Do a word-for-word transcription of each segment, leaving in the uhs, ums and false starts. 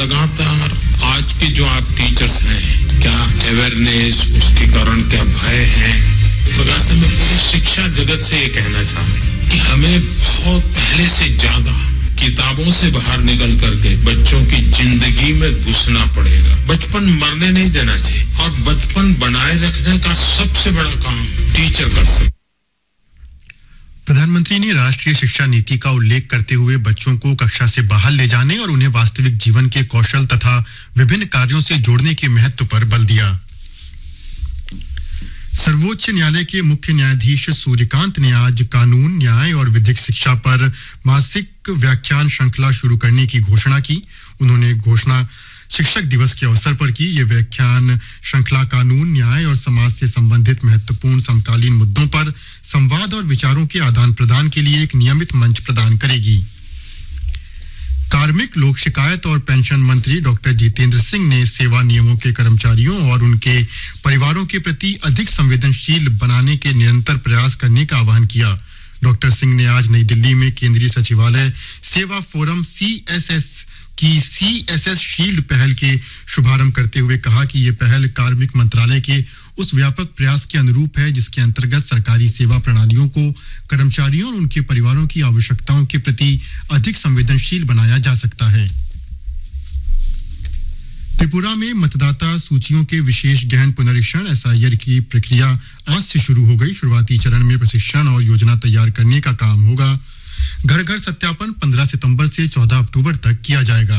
लगातार आज के जो आप टीचर्स हैं, क्या अवेयरनेस, पुष्टिकरण, क्या भय है, तो रास्ते में पूरे शिक्षा जगत से ये कहना चाहूँ कि हमें बहुत पहले से ज्यादा किताबों से बाहर निकल करके बच्चों की जिंदगी में घुसना पड़ेगा। बचपन मरने नहीं देना चाहिए और बचपन बनाए रखने का सबसे बड़ा काम टीचर कर सकते। प्रधानमंत्री ने राष्ट्रीय शिक्षा नीति का उल्लेख करते हुए बच्चों को कक्षा से बाहर ले जाने और उन्हें वास्तविक जीवन के कौशल तथा विभिन्न कार्यों से जोड़ने के महत्व पर बल दिया। सर्वोच्च न्यायालय के मुख्य न्यायाधीश सूर्यकांत ने आज कानून, न्याय और विधिक शिक्षा पर मासिक व्याख्यान श्रृंखला शुरू करने की घोषणा की। उन्होंने घोषणा शिक्षक दिवस के अवसर पर की। ये व्याख्यान श्रृंखला कानून, न्याय और समाज से संबंधित महत्वपूर्ण समकालीन मुद्दों पर संवाद और विचारों के आदान प्रदान के लिए एक नियमित मंच प्रदान करेगी। कार्मिक, लोक शिकायत और पेंशन मंत्री डॉक्टर जितेंद्र सिंह ने सेवा नियमों के कर्मचारियों और उनके परिवारों के प्रति अधिक संवेदनशील बनाने के निरंतर प्रयास करने का आह्वान किया। डॉक्टर सिंह ने आज नई दिल्ली में केंद्रीय सचिवालय सेवा फोरम सीएसएस की सीएसएस शील्ड पहल के शुभारंभ करते हुए कहा कि ये पहल कार्मिक मंत्रालय के उस व्यापक प्रयास के अनुरूप है जिसके अंतर्गत सरकारी सेवा प्रणालियों को कर्मचारियों और उनके परिवारों की आवश्यकताओं के प्रति अधिक संवेदनशील बनाया जा सकता है। त्रिपुरा में मतदाता सूचियों के विशेष गहन पुनरीक्षण एसआईआर की प्रक्रिया आज से शुरू हो गई। शुरुआती चरण में प्रशिक्षण और योजना तैयार करने का काम होगा। घर घर सत्यापन पंद्रह सितंबर से चौदह अक्टूबर तक किया जाएगा।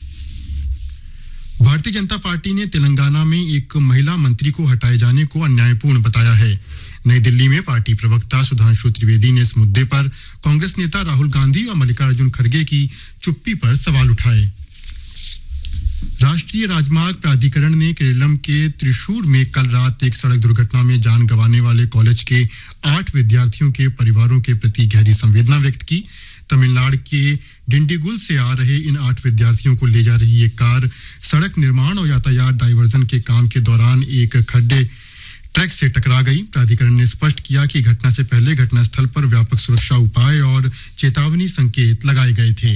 भारतीय जनता पार्टी ने तेलंगाना में एक महिला मंत्री को हटाए जाने को अन्यायपूर्ण बताया है। नई दिल्ली में पार्टी प्रवक्ता सुधांशु त्रिवेदी ने इस मुद्दे पर कांग्रेस नेता राहुल गांधी और मल्लिकार्जुन खड़गे की चुप्पी पर सवाल उठाए। राष्ट्रीय राजमार्ग प्राधिकरण ने केरलम के त्रिशूर में कल रात एक सड़क दुर्घटना में जान गंवाने वाले कॉलेज के आठ विद्यार्थियों के परिवारों के प्रति गहरी संवेदना व्यक्त की। तमिलनाडु के डिंडीगुल से आ रहे इन आठ विद्यार्थियों को ले जा रही एक कार सड़क निर्माण और यातायात डायवर्जन के काम के दौरान एक खड्डे ट्रक से टकरा गई। प्राधिकरण ने स्पष्ट किया कि घटना से पहले घटनास्थल पर व्यापक सुरक्षा उपाय और चेतावनी संकेत लगाए गए थे।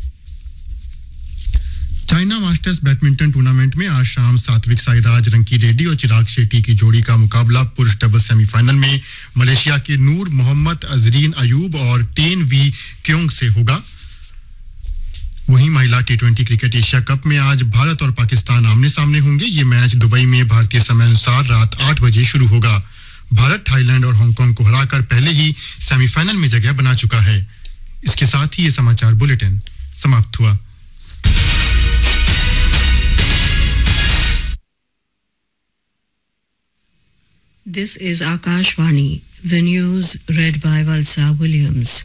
चाइना मास्टर्स बैडमिंटन टूर्नामेंट में आज शाम सात्विक साईराज रंकी रेड्डी और चिराग शेट्टी की जोड़ी का मुकाबला पुरुष डबल सेमीफाइनल में मलेशिया के नूर मोहम्मद अजरीन अयूब और टेन वी क्योंग से होगा। वहीं महिला T twenty cricket Asia cup में आज भारत और पाकिस्तान आमने सामने होंगे। ये मैच दुबई में भारतीय समय अनुसार रात आठ बजे शुरू होगा। भारत थाईलैंड और हांगकांग को हराकर पहले ही सेमीफाइनल में जगह बना चुका है। इसके साथ ही ये समाचार बुलेटिन समाप्त हुआ। This is Akashvani, the news read by Valsa Williams.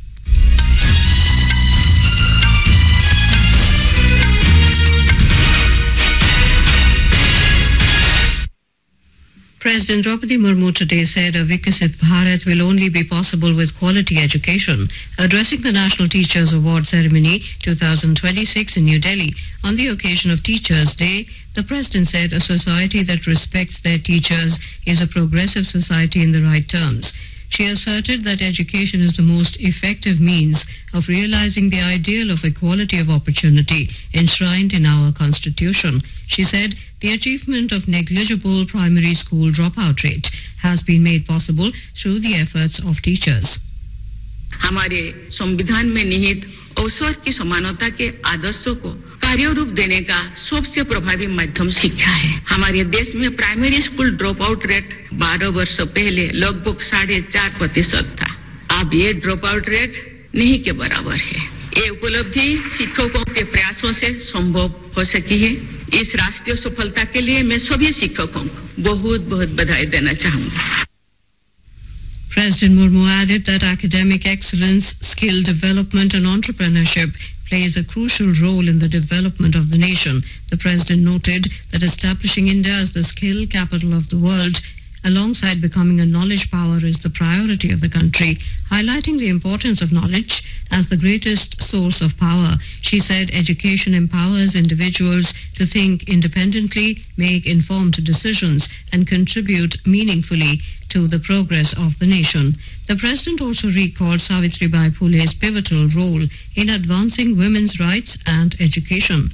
President Draupadi Murmu today said a Vikasit Bharat will only be possible with quality education. Addressing the National Teachers Award Ceremony twenty twenty-six in New Delhi on the occasion of Teachers' Day, the President said a society that respects their teachers is a progressive society in the right terms. She asserted that education is the most effective means of realizing the ideal of equality of opportunity enshrined in our Constitution. She said the achievement of negligible primary school dropout rate has been made possible through the efforts of teachers. हमारे संविधान में निहित अवसर की समानता के आदर्शों को कार्य रूप देने का सबसे प्रभावी माध्यम शिक्षा है। हमारे देश में primary school drop out rate बारह वर्ष पहले लगभग साढ़े चार प्रतिशत था। अब ये ड्रॉप आउट रेट नहीं के बराबर है। ये उपलब्धि शिक्षकों के प्रयासों से संभव हो सकी है। इस राष्ट्रीय सफलता के लिए मैं सभी शिक्षकों को बहुत बहुत बधाई देना चाहूंगा। President Murmu added that academic excellence, skill development and entrepreneurship plays a crucial role in the development of the nation. The President noted that establishing India as the skill capital of the world alongside becoming a knowledge power is the priority of the country, highlighting the importance of knowledge as the greatest source of power. She said education empowers individuals to think independently, make informed decisions, and contribute meaningfully to the progress of the nation. The President also recalled Savitribai Phule's pivotal role in advancing women's rights and education.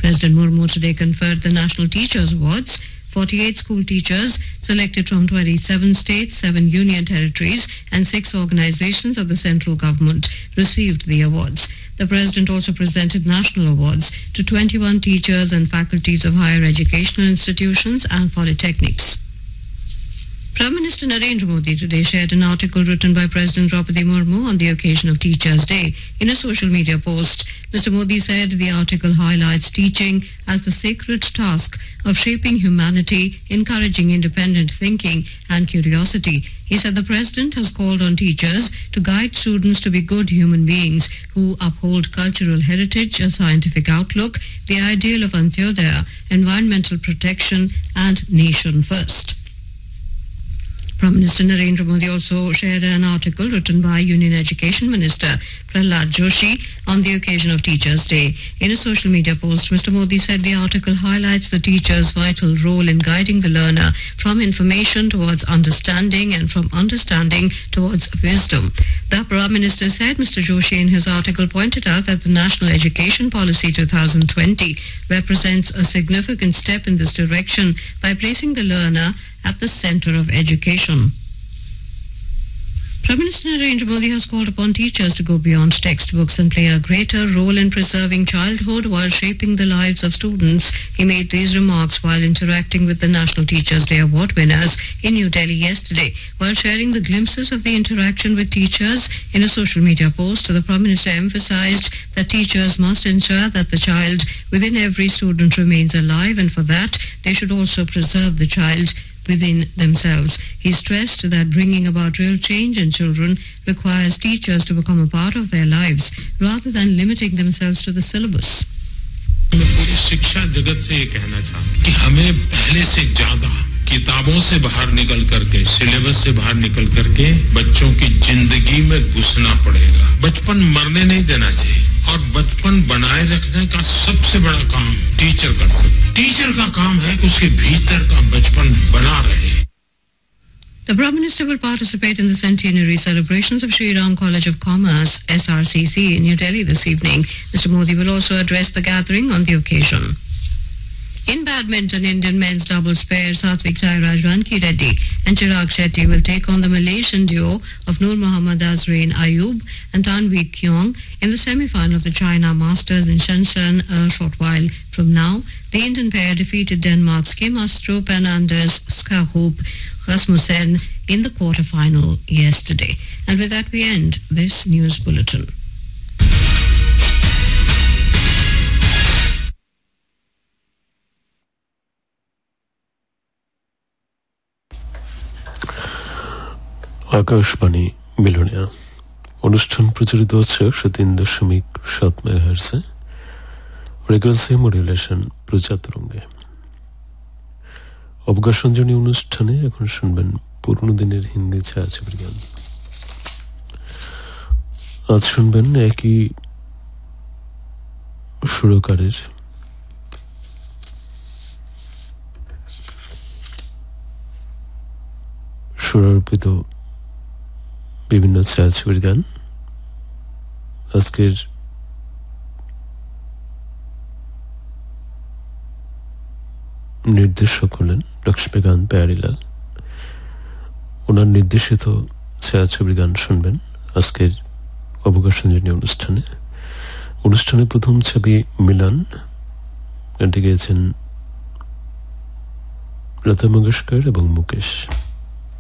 President Murmu today conferred the National Teachers Awards. forty-eight school teachers selected from twenty-seven states, seven union territories and six organizations of the central government received the awards. The President also presented national awards to twenty-one teachers and faculties of higher educational institutions and polytechnics. Prime Minister Narendra Modi today shared an article written by President Draupadi Murmu on the occasion of Teachers' Day. In a social media post, Mister Modi said the article highlights teaching as the sacred task of shaping humanity, encouraging independent thinking and curiosity. He said the President has called on teachers to guide students to be good human beings who uphold cultural heritage, a scientific outlook, the ideal of Antyodaya, environmental protection and nation first. Prime Minister Narendra Modi also shared an article written by Union Education Minister Prahlad Joshi on the occasion of Teachers' Day. In a social media post, Mister Modi said the article highlights the teacher's vital role in guiding the learner from information towards understanding and from understanding towards wisdom. The Prime Minister said Mister Joshi in his article pointed out that the National Education Policy twenty twenty represents a significant step in this direction by placing the learner at the center of education. Prime Minister Narendra Modi has called upon teachers to go beyond textbooks and play a greater role in preserving childhood while shaping the lives of students. He made these remarks while interacting with the National Teachers' Day Award winners in New Delhi yesterday. While sharing the glimpses of the interaction with teachers in a social media post, the Prime Minister emphasized that teachers must ensure that the child within every student remains alive, and for that they should also preserve the child within themselves. He stressed that bringing about real change in children requires teachers to become a part of their lives rather than limiting themselves to the syllabus. मैं पूरी शिक्षा जगत से ये कहना चाहूँ कि हमें पहले से ज्यादा किताबों से बाहर निकल करके, सिलेबस से बाहर निकल करके बच्चों की जिंदगी में घुसना पड़ेगा. बचपन मरने नहीं देना चाहिए और बचपन बनाए रखने का सबसे बड़ा काम टीचर कर सकते. टीचर का काम है कि उसके भीतर का बचपन बना रहे. The Prime Minister will participate in the centenary celebrations of Sri Ram College of Commerce, S R C C, in New Delhi this evening. Mister Modi will also address the gathering on the occasion. In badminton, Indian men's doubles pair Satvik Sairaj Ranki Reddy and Chirag Shetty will take on the Malaysian duo of Nur Muhammad Azrain Ayub and Tanvi Kyong in the semi-final of the China Masters in Shenzhen a short while from now. The Indian pair defeated Denmark's Kim Astrup and Anders Skarhup Rasmussen in the quarter-final yesterday. And with that we end this news bulletin. Akashvani Belonia অনুষ্ঠান প্রচারিত হচ্ছে একশো তিন দশমিক সাত মেগাহার্টজে frequency modulation প্রচার তরঙ্গে। অবকাশঞ্জনী অনুষ্ঠানে এখন শুনবেন পুরনো দিনের হিন্দি ছায়াছবির গান। আজ শুনবেন একই সুরকারের সুরারোপিত বিভিন্ন ছায়াছবির গান। আজকের নির্দেশক হলেন লক্ষ্মীকান্ত প্যারিলাল। ওনার নির্দেশিত ছায়াছবির গান শুনবেন আজকের অবকাশঞ্জনী অনুষ্ঠানে। অনুষ্ঠানে প্রথম ছবি মিলন, গানটি গেয়েছেন লতা মঙ্গেশকর এবং মুকেশ।